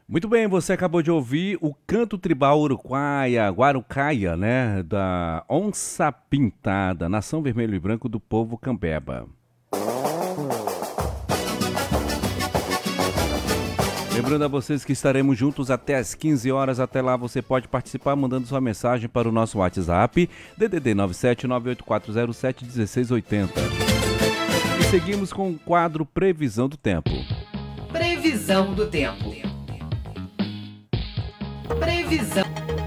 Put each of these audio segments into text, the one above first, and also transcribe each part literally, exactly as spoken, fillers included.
Muito bem, você acabou de ouvir o canto tribal uruguaia, guarucaia, né, da Onça Pintada, nação vermelho e branco do povo Cambeba. Lembrando a vocês que estaremos juntos até às quinze horas. Até lá você pode participar mandando sua mensagem para o nosso WhatsApp D D D nove sete nove oito quatro zero sete um seis oito zero. E seguimos com o quadro Previsão do Tempo. Previsão do Tempo. Previsão.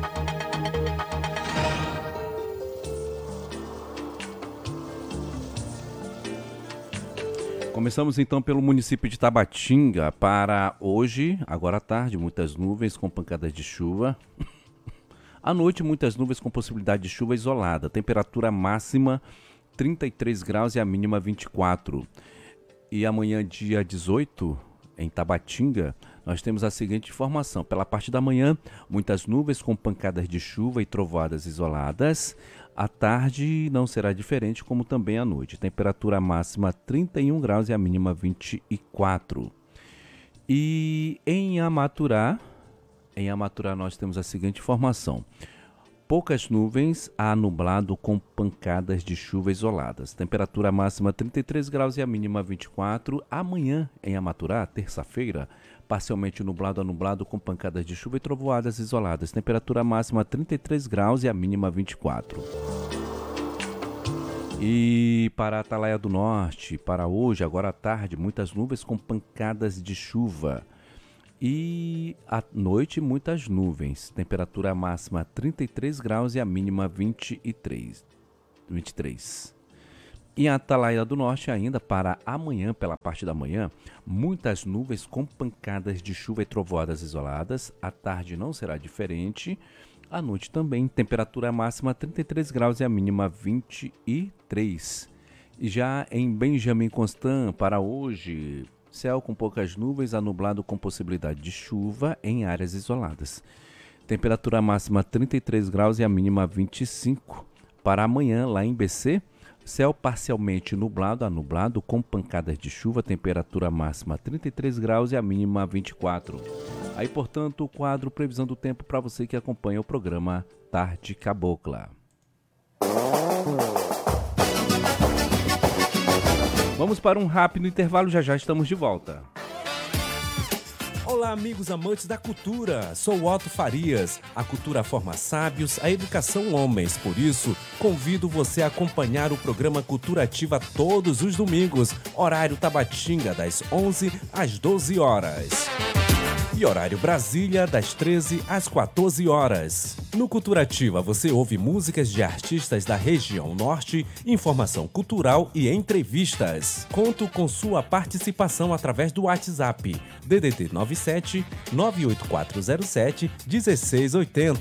Começamos então pelo município de Tabatinga para hoje, agora à tarde, muitas nuvens com pancadas de chuva. À noite, muitas nuvens com possibilidade de chuva isolada. Temperatura máxima trinta e três graus e a mínima vinte e quatro. E amanhã, dia dezoito, em Tabatinga, nós temos a seguinte informação. Pela parte da manhã, muitas nuvens com pancadas de chuva e trovoadas isoladas. À tarde não será diferente, como também à noite. Temperatura máxima trinta e um graus e a mínima vinte e quatro. E em Amaturá, em Amaturá nós temos a seguinte informação. Poucas nuvens a nublado com pancadas de chuva isoladas. Temperatura máxima trinta e três graus e a mínima vinte e quatro. Amanhã em Amaturá, terça-feira, parcialmente nublado a nublado com pancadas de chuva e trovoadas isoladas. Temperatura máxima trinta e três graus e a mínima vinte e quatro. E para a Atalaia do Norte, para hoje, agora à tarde, muitas nuvens com pancadas de chuva. E à noite, muitas nuvens. Temperatura máxima trinta e três graus e a mínima vinte e três. vinte e três. Em Atalaia do Norte, ainda para amanhã, pela parte da manhã, muitas nuvens com pancadas de chuva e trovoadas isoladas. À tarde não será diferente. À noite também, temperatura máxima trinta e três graus e a mínima vinte e três. E já em Benjamin Constant, para hoje, céu com poucas nuvens, a nublado com possibilidade de chuva em áreas isoladas. Temperatura máxima trinta e três graus e a mínima vinte e cinco. Para amanhã, lá em B C, céu parcialmente nublado a nublado com pancadas de chuva, temperatura máxima trinta e três graus e a mínima vinte e quatro. Aí, portanto, o quadro Previsão do Tempo para você que acompanha o programa Tarde Cabocla. Vamos para um rápido intervalo, já já estamos de volta. Olá, amigos amantes da cultura. Sou Otto Farias. A cultura forma sábios, a educação homens. Por isso, convido você a acompanhar o programa Cultura Ativa todos os domingos, horário Tabatinga, das onze às doze horas. E horário Brasília, das treze às quatorze horas. No Cultura Ativa você ouve músicas de artistas da região norte, informação cultural e entrevistas. Conto com sua participação através do WhatsApp D D D nove sete nove oito quatro zero sete um seis oito zero.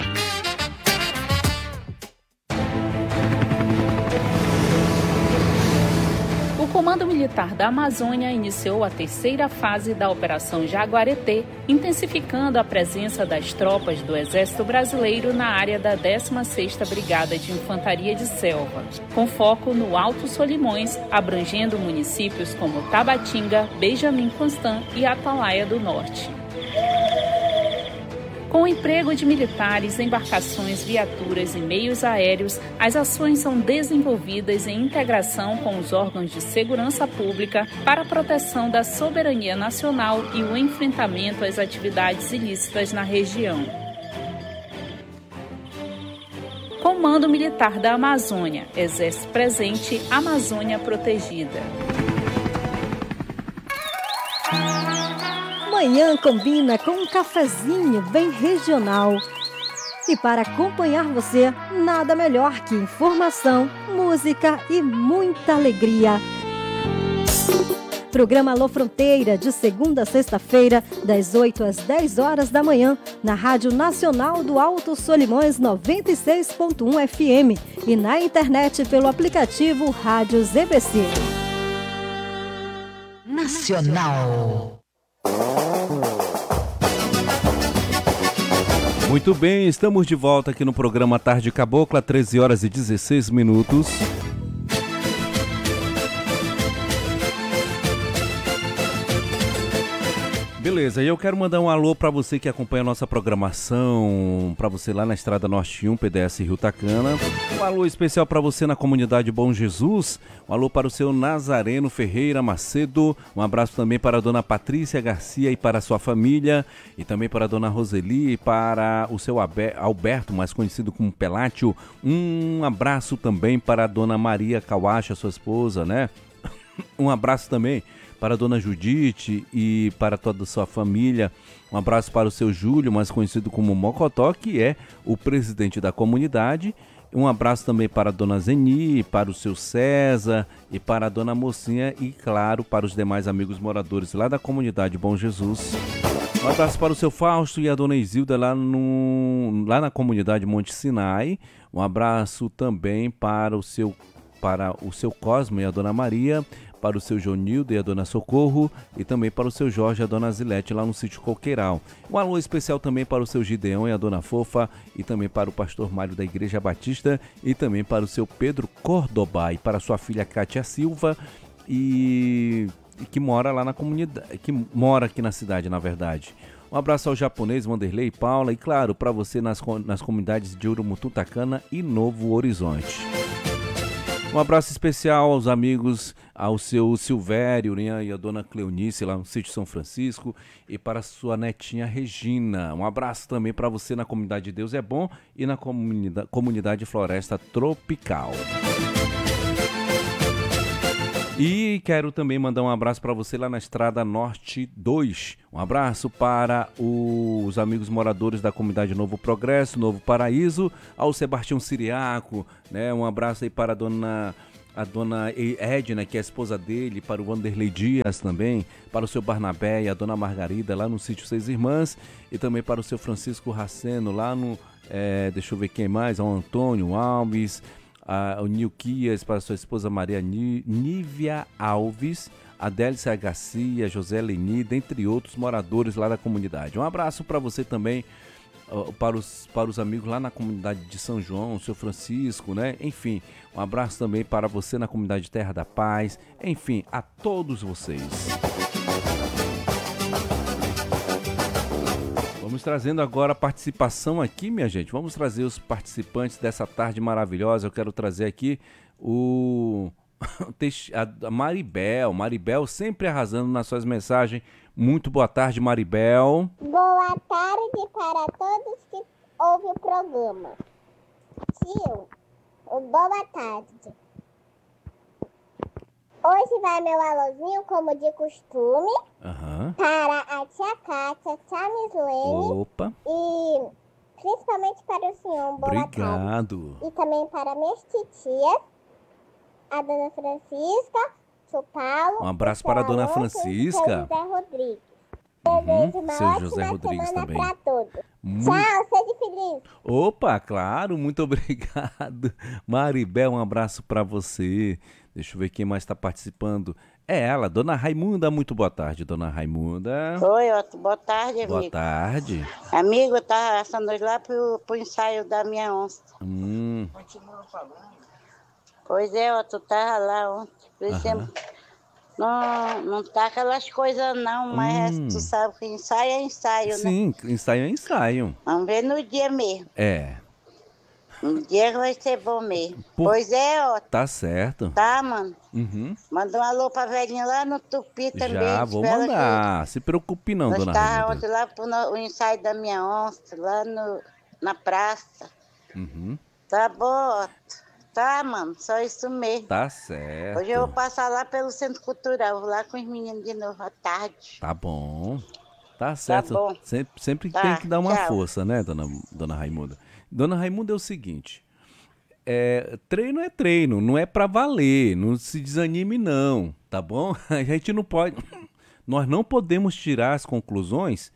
O Comando Militar da Amazônia iniciou a terceira fase da Operação Jaguareté, intensificando a presença das tropas do Exército Brasileiro na área da décima sexta Brigada de Infantaria de Selva, com foco no Alto Solimões, abrangendo municípios como Tabatinga, Benjamin Constant e Atalaia do Norte. Com o emprego de militares, embarcações, viaturas e meios aéreos, as ações são desenvolvidas em integração com os órgãos de segurança pública para a proteção da soberania nacional e o enfrentamento às atividades ilícitas na região. Comando Militar da Amazônia, Exército presente, Amazônia protegida. Manhã combina com um cafezinho bem regional. E para acompanhar você, nada melhor que informação, música e muita alegria. Programa Alô Fronteira, de segunda a sexta-feira, das oito às dez horas da manhã, na Rádio Nacional do Alto Solimões noventa e seis ponto um F M e na internet pelo aplicativo Rádio Z B C. Nacional. Muito bem, estamos de volta aqui no programa Tarde Cabocla, treze horas e dezesseis minutos. Beleza, e eu quero mandar um alô para você que acompanha a nossa programação, para você lá na Estrada Norte um, P D S Rio Tacana. Um alô especial para você na comunidade Bom Jesus. Um alô para o seu Nazareno Ferreira Macedo. Um abraço também para a dona Patrícia Garcia e para a sua família. E também para a dona Roseli e para o seu Alberto, mais conhecido como Pelátio. Um abraço também para a dona Maria Kawacha, sua esposa, né? Um abraço também para a dona Judite e para toda a sua família. Um abraço para o seu Júlio, mais conhecido como Mocotó, que é o presidente da comunidade. Um abraço também para a dona Zeni, para o seu César e para a dona Mocinha e, claro, para os demais amigos moradores lá da comunidade Bom Jesus. Um abraço para o seu Fausto e a dona Isilda lá, no, lá na comunidade Monte Sinai. Um abraço também para o seu, para o seu Cosmo e a dona Maria, para o seu Jonildo e a dona Socorro e também para o seu Jorge e a dona Zilete lá no sítio Coqueiral. Um alô especial também para o seu Gideão e a dona Fofa e também para o pastor Mário da Igreja Batista e também para o seu Pedro Córdoba e para a sua filha Cátia Silva e, e que mora lá na comunidade, que mora aqui na cidade, na verdade. Um abraço ao japonês Vanderlei, Paula e claro, para você nas, nas comunidades de Urumutu, Tacana e Novo Horizonte. Um abraço especial aos amigos, ao seu Silvério, né, e a dona Cleonice lá no sítio São Francisco e para a sua netinha Regina. Um abraço também para você na comunidade Deus é Bom e na comunidade, comunidade Floresta Tropical. E quero também mandar um abraço para você lá na Estrada Norte dois. Um abraço para os amigos moradores da comunidade Novo Progresso, Novo Paraíso, ao Sebastião Siriaco, né? Um abraço aí para a dona, a dona Edna, que é a esposa dele, para o Wanderlei Dias também, para o seu Barnabé e a dona Margarida lá no sítio Seis Irmãs, e também para o seu Francisco Raceno lá no, é, deixa eu ver quem mais, ao Antônio Alves, a, o Nilquias, para sua esposa Maria Nívia Alves, Adélicia Garcia, José Leni, dentre outros moradores lá da comunidade. Um abraço para você também, uh, para, os, para os amigos lá na comunidade de São João, o seu Francisco, né? Enfim, um abraço também para você na comunidade Terra da Paz, enfim, a todos vocês. Vamos trazendo agora a participação aqui, minha gente. Vamos trazer os participantes dessa tarde maravilhosa. Eu quero trazer aqui o a Maribel. Maribel sempre arrasando nas suas mensagens. Muito boa tarde, Maribel. Boa tarde para todos que ouvem o programa. Tio, boa tarde. Hoje vai meu alôzinho, como de costume, uhum. para a tia Cátia, tia Mislene. Opa. E principalmente para o senhor, boa Obrigado. tarde. E também para minhas titias, a dona Francisca, o Paulo. Um abraço para a dona Alonso, Francisca. E o José Rodrigues. Uhum. Desejo uma Seu ótima José Rodrigues semana também. para todos. Muito... Tchau, seja feliz. Opa, claro, muito obrigado. Maribel, um abraço para você. Deixa eu ver quem mais está participando. É ela, dona Raimunda. Muito boa tarde, dona Raimunda. Oi, Otto. Boa tarde, amigo. Boa tarde. Amigo, eu tava essa noite lá pro, pro ensaio da minha onça. Hum. Continua falando. Pois é, Otto, tava lá ontem. Por exemplo, não, não tá aquelas coisas não, mas hum. tu sabe que ensaio é ensaio, Sim, né? Sim, ensaio é ensaio. Vamos ver no dia mesmo. É. Um dia vai ser bom mesmo. Por... Pois é, Otto. Tá certo. Tá, mano. Uhum. Manda um alô pra velhinha lá no Tupi também. Já vou mandar. Que... Se preocupe não, Nós dona Raimunda. Raimunda. Nós estávamos ontem lá pro ensaio da minha onça, lá no, na praça. Uhum. Tá bom, Otto. Tá, mano, só isso mesmo. Tá certo. Hoje eu vou passar lá pelo Centro Cultural, vou lá com os meninos de novo à tarde. Tá bom. Tá certo. Tá bom. Sempre, sempre Tá, tem que dar uma tchau. força, né, dona, dona Raimunda? Dona Raimunda é o seguinte, é, treino é treino, não é pra valer, não se desanime não, tá bom? A gente não pode, nós não podemos tirar as conclusões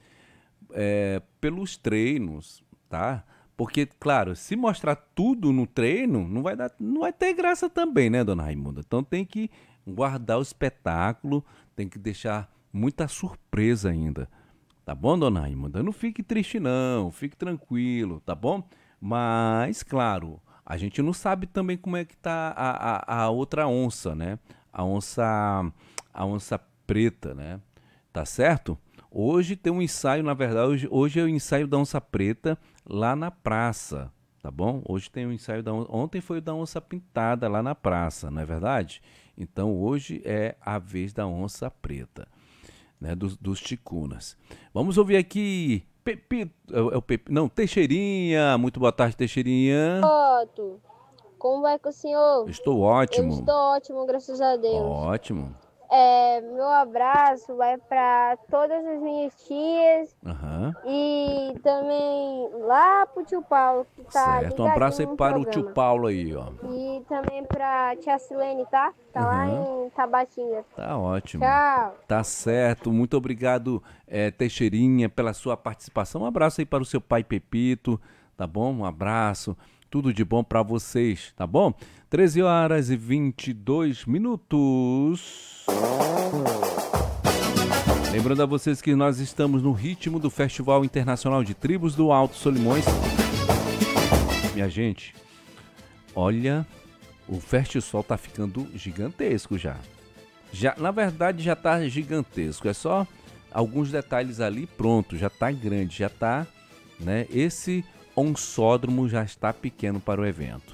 é, pelos treinos, tá? Porque, claro, se mostrar tudo no treino, não vai dar, não vai ter graça também, né, dona Raimunda? Então tem que guardar o espetáculo, tem que deixar muita surpresa ainda. Tá bom, dona Raimunda? Não fique triste não, fique tranquilo, tá bom? Mas, claro, a gente não sabe também como é que tá a, a, a outra onça, né? A onça, a onça preta, né? Tá certo? Hoje tem um ensaio, na verdade, hoje, hoje é o ensaio da onça preta lá na praça, tá bom? Hoje tem o ensaio da onça, ontem foi o da onça pintada lá na praça, não é verdade? Então hoje é a vez da onça preta, né, dos, dos ticunas. Vamos ouvir aqui Pepito, é o Pep, não, Teixeirinha. Muito boa tarde, Teixeirinha. Otto, como vai com o senhor? Estou ótimo. Eu estou ótimo, graças a Deus. Ótimo. É, meu abraço vai para todas as minhas tias uhum. e também lá pro tio Paulo, que tá certo, um abraço aí para programa. o tio Paulo aí, ó. E também pra tia Silene, tá? Tá uhum. lá em Tabatinga. Tá ótimo. Tchau. Tá certo, muito obrigado, é, Teixeirinha, pela sua participação. Um abraço aí para o seu pai Pepito, tá bom? Um abraço. Tudo de bom para vocês, tá bom? treze horas e vinte e dois minutos. Lembrando a vocês que nós estamos no ritmo do Festival Internacional de Tribos do Alto Solimões. Minha gente, olha, o Festisol tá ficando gigantesco já. já. Na verdade já tá gigantesco, é só alguns detalhes ali, pronto, já tá grande, já tá, né? Esse onsódromo já está pequeno para o evento.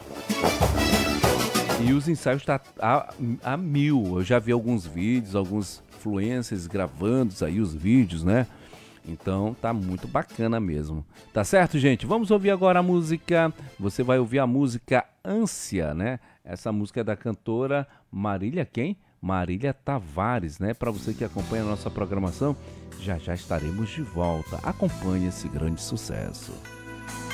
E os ensaios estão tá a, a mil. Eu já vi alguns vídeos, alguns influencers gravando aí os vídeos, né? Então tá muito bacana mesmo. Tá certo, gente? Vamos ouvir agora a música. Você vai ouvir a música Ânsia, né? Essa música é da cantora Marília quem? Marília Tavares, né? Para você que acompanha a nossa programação, já já estaremos de volta. Acompanhe esse grande sucesso.